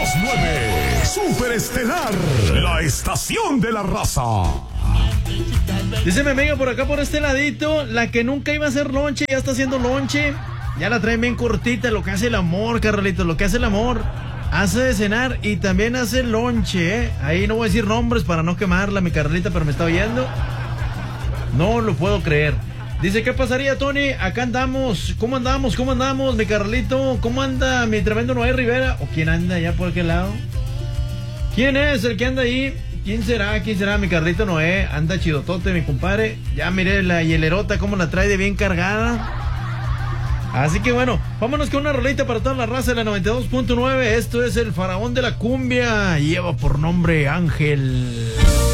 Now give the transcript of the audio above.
las 9. Superestelar, la estación de la raza. Dice mi amiga por acá, por este ladito, la que nunca iba a hacer lonche, ya está haciendo lonche. Ya la traen bien cortita, lo que hace el amor, Carlitos, lo que hace el amor. Hace de cenar y también hace lonche, ¿eh? Ahí no voy a decir nombres para no quemarla, mi Carlita, pero me está oyendo. No lo puedo creer. Dice, ¿qué pasaría, Tony? Acá andamos. ¿Cómo andamos? ¿Cómo andamos, mi Carlito? ¿Cómo anda mi tremendo Noé Rivera? ¿O quién anda allá por aquel lado? ¿Quién es el que anda ahí? ¿Quién será? ¿Quién será? Mi Carlito Noé. Anda chidotote, mi compadre. Ya miré la hielerota cómo la trae de bien cargada. Así que bueno, vámonos con una rolita para toda la raza de la 92.9. Esto es el faraón de la cumbia. Lleva por nombre Ángel.